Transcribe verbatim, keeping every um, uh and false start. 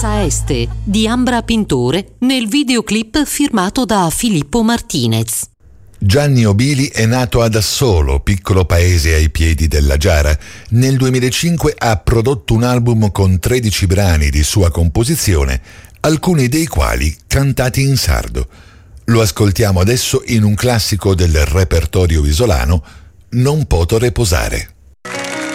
Casa Este di Ambra Pintore nel videoclip firmato da Filippo Martinez. Gianni Obili è nato ad Assolo, piccolo paese ai piedi della Giara. Nel duemilacinque ha prodotto un album con tredici brani di sua composizione, alcuni dei quali cantati in sardo. Lo ascoltiamo adesso in un classico del repertorio isolano, Non poto reposare.